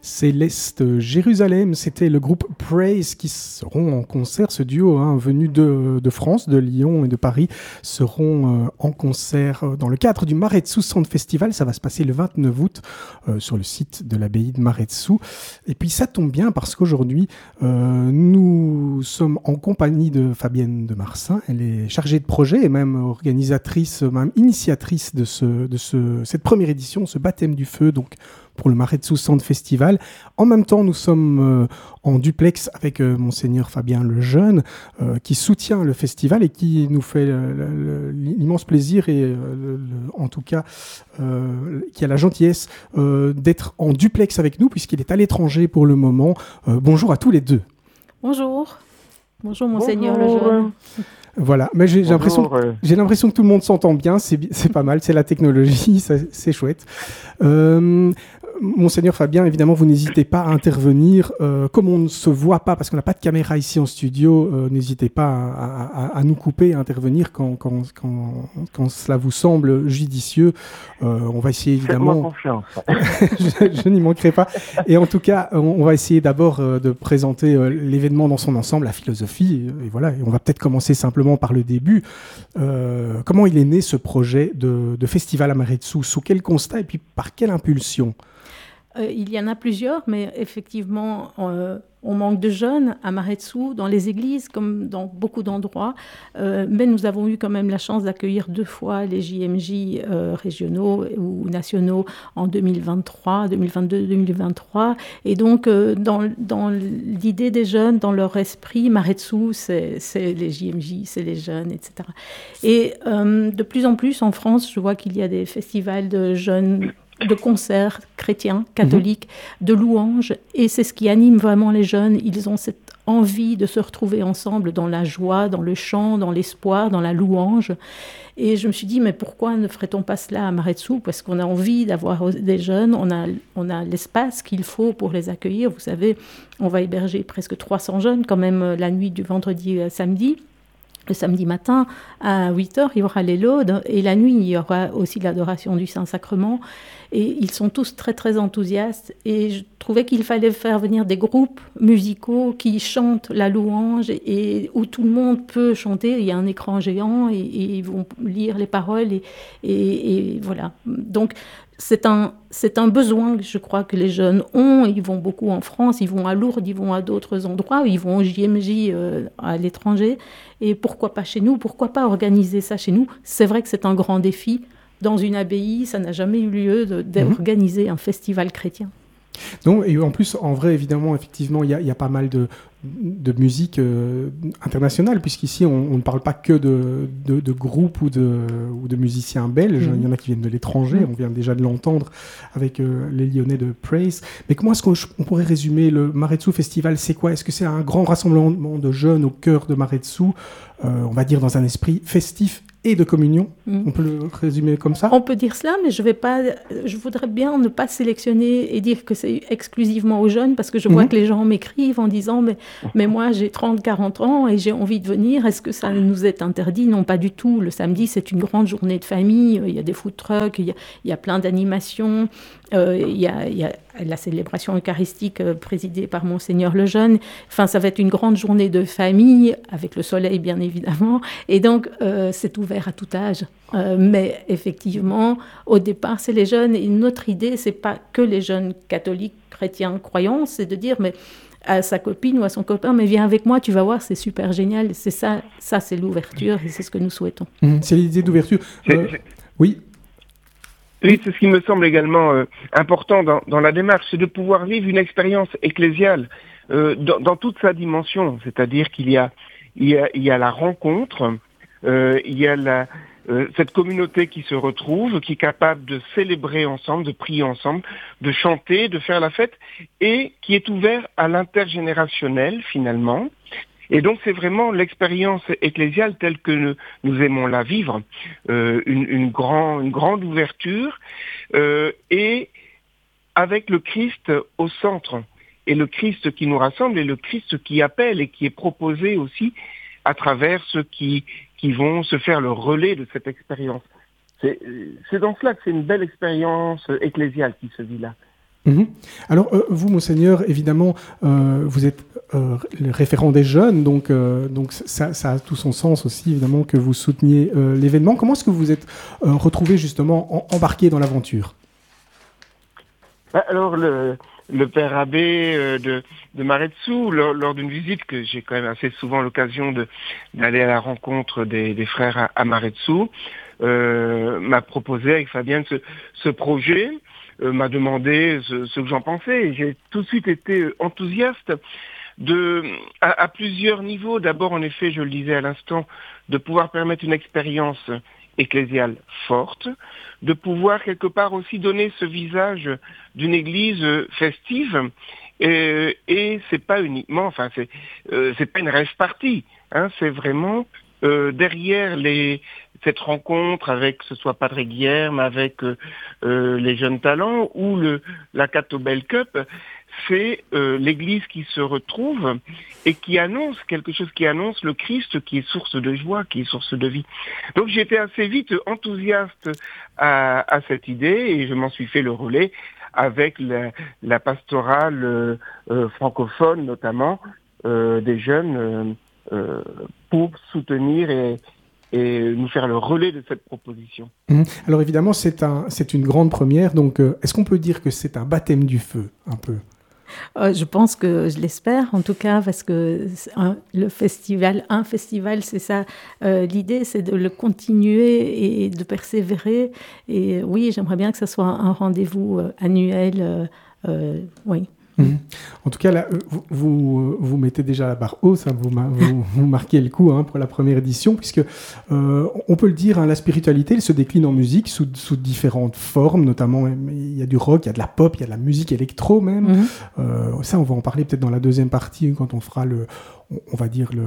Céleste Jérusalem, c'était le groupe Praise qui seront en concert, ce duo venu de France, de Lyon et de Paris, seront en concert dans le cadre du Maretsu Sound Festival. Ça va se passer le 29 août sur le site de l'abbaye de Maretsu. Et puis ça tombe bien parce qu'aujourd'hui, nous sommes en compagnie de Fabienne de Marsin. Elle est chargée de projet et même organisatrice, même initiatrice de cette première édition, ce baptême du feu, donc pour le Maretsu Sound Festival. En même temps, nous sommes en duplex avec Monseigneur Fabien Lejeune, qui soutient le festival et qui nous fait l'immense plaisir et en tout cas qui a la gentillesse d'être en duplex avec nous puisqu'il est à l'étranger pour le moment. Bonjour à tous les deux. Bonjour. Bonjour Monseigneur Lejeune. Voilà, mais j'ai l'impression que tout le monde s'entend bien, c'est pas mal, c'est la technologie, c'est chouette. Monseigneur Fabien, évidemment, vous n'hésitez pas à intervenir. Comme on ne se voit pas, parce qu'on n'a pas de caméra ici en studio, n'hésitez pas à nous couper, à intervenir quand cela vous semble judicieux. On va essayer évidemment... Faites-moi confiance. je n'y manquerai pas. Et en tout cas, on va essayer d'abord de présenter l'événement dans son ensemble, la philosophie. Et voilà, et on va peut-être commencer simplement par le début. Comment il est né ce projet de festival à Maretsu? Sous quel constat et puis par quelle impulsion? Il y en a plusieurs, mais effectivement, on manque de jeunes à Maretsu, dans les églises, comme dans beaucoup d'endroits. Mais nous avons eu quand même la chance d'accueillir 2 fois les JMJ régionaux ou nationaux en 2023, 2022-2023. Et donc, dans l'idée des jeunes, dans leur esprit, Maretsu, c'est les JMJ, c'est les jeunes, etc. Et de plus en plus, en France, je vois qu'il y a des festivals de jeunes, de concerts chrétiens, catholiques, de louanges, et c'est ce qui anime vraiment les jeunes. Ils ont cette envie de se retrouver ensemble dans la joie, dans le chant, dans l'espoir, dans la louange. Et je me suis dit, mais pourquoi ne ferait-on pas cela à Maretsu? Parce qu'on a envie d'avoir des jeunes, on a l'espace qu'il faut pour les accueillir. Vous savez, on va héberger presque 300 jeunes quand même la nuit du vendredi à samedi. Le samedi matin, à 8h, il y aura les laudes, et la nuit, il y aura aussi l'adoration du Saint-Sacrement. Et ils sont tous très, très enthousiastes. Et je trouvais qu'il fallait faire venir des groupes musicaux qui chantent la louange et où tout le monde peut chanter. Il y a un écran géant et ils vont lire les paroles. Et voilà. Donc, c'est un besoin, je crois, que les jeunes ont. Ils vont beaucoup en France, ils vont à Lourdes, ils vont à d'autres endroits, ils vont au JMJ à l'étranger. Et pourquoi pas chez nous? Pourquoi pas organiser ça chez nous? C'est vrai que c'est un grand défi. Dans une abbaye, ça n'a jamais eu lieu d'organiser un festival chrétien. Non, et en plus, en vrai, évidemment, effectivement, il y a pas mal de musique internationale, puisqu'ici, on ne parle pas que de groupes ou de musiciens belges. Il y en a qui viennent de l'étranger. On vient déjà de l'entendre avec les Lyonnais de Praise. Mais comment est-ce qu'on pourrait résumer le Maretsu Festival? C'est quoi? Est-ce que c'est un grand rassemblement de jeunes au cœur de Maretsu, on va dire dans un esprit festif et de communion? On peut le résumer comme ça? On peut dire cela, mais je voudrais bien ne pas sélectionner et dire que c'est exclusivement aux jeunes, parce que je vois que les gens m'écrivent en disant mais moi j'ai 30-40 ans et j'ai envie de venir, est-ce que ça nous est interdit? Non, pas du tout. Le samedi, c'est une grande journée de famille, il y a des food trucks, il y a plein d'animations, il y a la célébration eucharistique présidée par Monseigneur Lejeune. Enfin, ça va être une grande journée de famille, avec le soleil bien évidemment, et donc c'est ouvert à tout âge. Mais effectivement, au départ, c'est les jeunes, et notre idée, c'est pas que les jeunes catholiques, chrétiens, croyants, c'est de dire, mais à sa copine ou à son copain, mais viens avec moi, tu vas voir, c'est super génial. C'est ça c'est l'ouverture, et c'est ce que nous souhaitons. C'est l'idée d'ouverture. Oui. Oui, c'est ce qui me semble également important dans la démarche, c'est de pouvoir vivre une expérience ecclésiale dans toute sa dimension. C'est-à-dire qu'il y a la rencontre, il y a cette communauté qui se retrouve, qui est capable de célébrer ensemble, de prier ensemble, de chanter, de faire la fête, et qui est ouvert à l'intergénérationnel finalement. Et donc c'est vraiment l'expérience ecclésiale telle que nous aimons la vivre, une grande ouverture, et avec le Christ au centre, et le Christ qui nous rassemble, et le Christ qui appelle et qui est proposé aussi à travers ceux qui vont se faire le relais de cette expérience. C'est dans cela que c'est une belle expérience ecclésiale qui se vit là. Alors, vous, Monseigneur, évidemment, vous êtes le référent des jeunes, donc ça a tout son sens aussi, évidemment, que vous souteniez l'événement. Comment est-ce que vous vous êtes retrouvé justement embarqué dans l'aventure? Alors, le père abbé de Maretsu, lors d'une visite que j'ai quand même assez souvent l'occasion d'aller à la rencontre des frères à Maretsu, m'a proposé avec Fabienne ce projet, m'a demandé ce que j'en pensais. Et j'ai tout de suite été enthousiaste à plusieurs niveaux. D'abord, en effet, je le disais à l'instant, de pouvoir permettre une expérience ecclésiale forte, de pouvoir quelque part aussi donner ce visage d'une église festive, et c'est pas uniquement, enfin c'est pas une rêve partie, hein, c'est vraiment derrière cette rencontre avec, que ce soit Padre Guilherme, avec les jeunes talents ou la Catobel Cup, c'est l'Église qui se retrouve et qui annonce quelque chose, qui annonce le Christ qui est source de joie, qui est source de vie. Donc j'étais assez vite enthousiaste à cette idée et je m'en suis fait le relais avec la pastorale francophone notamment des jeunes pour soutenir et nous faire le relais de cette proposition. Alors évidemment, c'est une grande première, donc est-ce qu'on peut dire que c'est un baptême du feu, un peu? Je pense que je l'espère, en tout cas, parce que un festival, c'est ça. L'idée, c'est de le continuer et de persévérer. Et oui, j'aimerais bien que ce soit un rendez-vous annuel. Oui. En tout cas, là, vous mettez déjà la barre haute, hein, vous marquez le coup pour la première édition, puisque on peut le dire, la spiritualité, elle se décline en musique sous différentes formes, notamment il y a du rock, il y a de la pop, il y a de la musique électro même. Ça, on va en parler peut-être dans la deuxième partie, quand on fera on va dire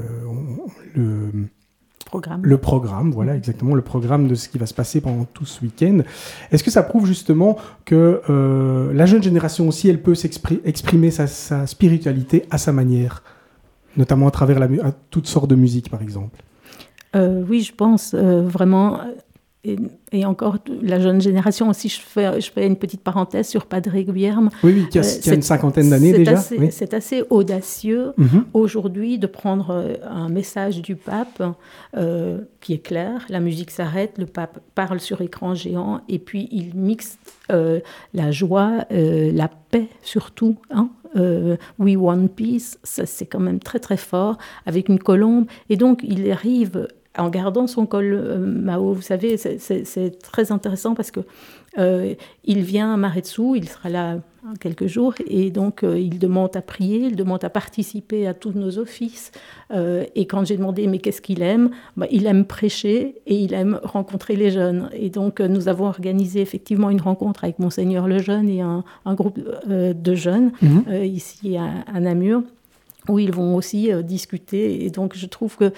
le programme, voilà, exactement, le programme de ce qui va se passer pendant tout ce week-end. Est-ce que ça prouve justement que la jeune génération aussi, elle peut exprimer sa spiritualité à sa manière, notamment à travers toutes sortes de musique, par exemple? Oui, je pense vraiment... Et encore, la jeune génération aussi, je fais une petite parenthèse sur Padre Guilherme. Oui, qui a une cinquantaine d'années déjà. C'est assez audacieux aujourd'hui de prendre un message du pape qui est clair. La musique s'arrête, le pape parle sur écran géant et puis il mixe la joie, la paix surtout. We want peace, ça, c'est quand même très très fort, avec une colombe. Et donc, il arrive... en gardant son col Mao, vous savez, c'est très intéressant parce que il vient à Maretsu, il sera là quelques jours, et donc il demande à prier, il demande à participer à tous nos offices. Et quand j'ai demandé mais qu'est-ce qu'il aime, il aime prêcher et il aime rencontrer les jeunes. Et donc nous avons organisé effectivement une rencontre avec Monseigneur le Jeune et un groupe de jeunes ici à Namur, où ils vont aussi discuter. Et donc je trouve que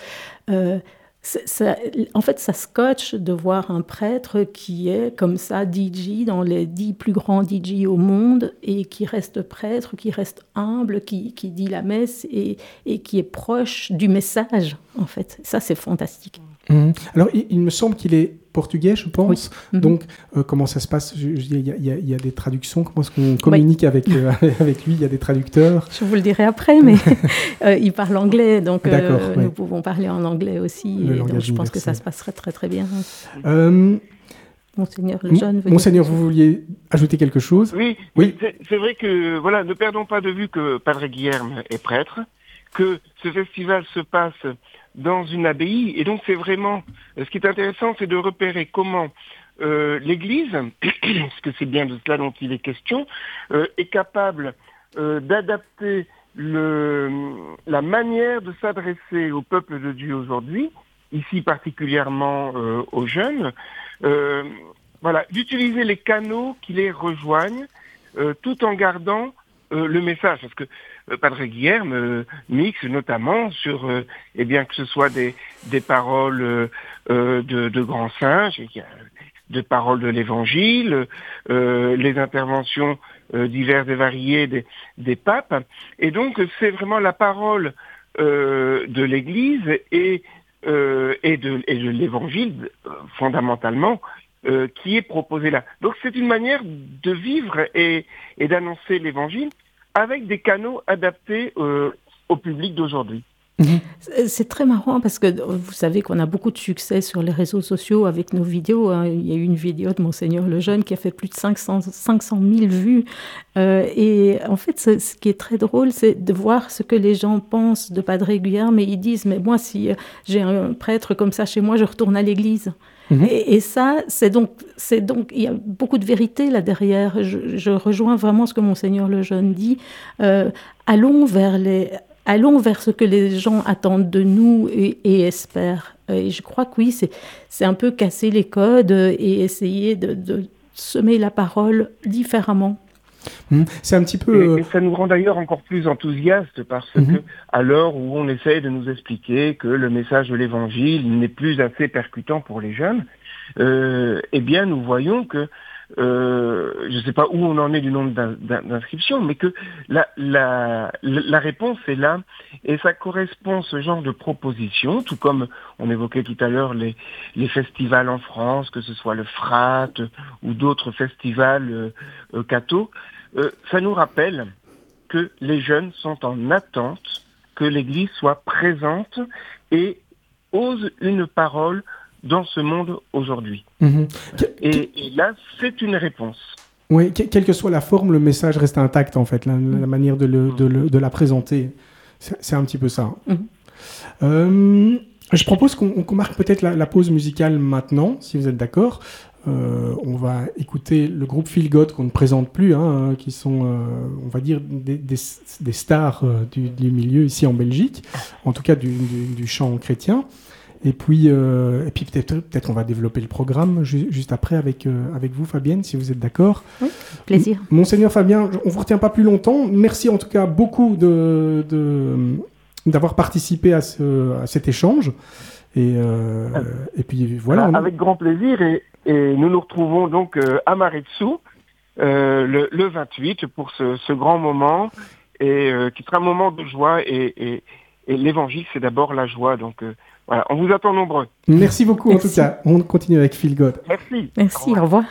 en fait, ça scotche de voir un prêtre qui est comme ça DJ dans les 10 plus grands DJ au monde et qui reste prêtre, qui reste humble, qui dit la messe et qui est proche du message, en fait. Ça, c'est fantastique. Alors, il me semble qu'il est portugais, je pense. Oui. Donc, comment ça se passe? Il y a des traductions. Comment est-ce qu'on communique avec lui? Il y a des traducteurs. Je vous le dirai après, mais il parle anglais, donc nous pouvons parler en anglais aussi. Et donc, je pense que ça se passerait très, très bien. Monseigneur le Jeune. Monseigneur, vous vouliez ajouter quelque chose? Oui. C'est vrai que, voilà, ne perdons pas de vue que Padre Guilherme est prêtre, que ce festival se passe dans une abbaye, et donc c'est vraiment, ce qui est intéressant, c'est de repérer comment l'Église, parce que c'est bien de cela dont il est question, est capable d'adapter la manière de s'adresser au peuple de Dieu aujourd'hui, ici particulièrement aux jeunes, voilà, d'utiliser les canaux qui les rejoignent, tout en gardant le message, parce que Padre Guilherme mixe notamment sur, que ce soit des paroles de grands saints, de paroles de l'Évangile, les interventions diverses et variées des papes, et donc c'est vraiment la parole de l'Église et de l'Évangile fondamentalement qui est proposé là. Donc c'est une manière de vivre et d'annoncer l'évangile avec des canaux adaptés au public d'aujourd'hui. C'est très marrant parce que vous savez qu'on a beaucoup de succès sur les réseaux sociaux avec nos vidéos. Hein. Il y a eu une vidéo de Monseigneur Lejeune qui a fait plus de 500 000 vues. Et en fait, ce qui est très drôle, c'est de voir ce que les gens pensent de Padre Guilherme. Mais ils disent, mais moi, si j'ai un prêtre comme ça chez moi, je retourne à l'église. Et ça, c'est donc, il y a beaucoup de vérité là derrière. Je rejoins vraiment ce que Monseigneur Lejeune dit. Allons vers ce que les gens attendent de nous et espèrent. Et je crois que oui, c'est un peu casser les codes et essayer de semer la parole différemment. C'est un petit peu... Et ça nous rend d'ailleurs encore plus enthousiastes parce que, à l'heure où on essaye de nous expliquer que le message de l'évangile n'est plus assez percutant pour les jeunes, eh bien, nous voyons que je ne sais pas où on en est du nombre d'inscriptions, mais que la réponse est là, et ça correspond à ce genre de proposition, tout comme on évoquait tout à l'heure les festivals en France, que ce soit le FRAT ou d'autres festivals catho, ça nous rappelle que les jeunes sont en attente que l'Église soit présente et ose une parole dans ce monde aujourd'hui. Et là, c'est une réponse. Oui, quelle que soit la forme, le message reste intact, en fait, la manière de la présenter. C'est un petit peu ça. Je propose qu'on marque peut-être la pause musicale maintenant, si vous êtes d'accord. On va écouter le groupe Feel God, qu'on ne présente plus, qui sont, on va dire, des stars du milieu ici en Belgique, en tout cas du chant chrétien. Et puis peut-être qu'on va développer le programme juste après avec vous, Fabienne, si vous êtes d'accord. Oui, plaisir. Monseigneur Fabien, on ne vous retient pas plus longtemps. Merci en tout cas beaucoup d'avoir participé à cet échange. Et puis voilà. Avec grand plaisir. Et nous nous retrouvons donc à Maretsu le 28 pour ce grand moment et qui sera un moment de joie. Et l'évangile, c'est d'abord la joie. Donc voilà, on vous attend nombreux. Merci beaucoup. En tout cas. On continue avec Feel God. Merci. Merci, au revoir.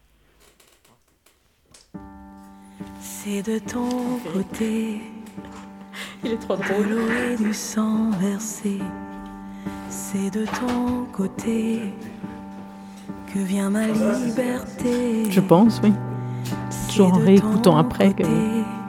C'est de ton côté. Il est trop drôle. De l'eau et du sang versé. C'est de ton côté que vient ma liberté. Je pense, oui. Toujours en réécoutant après que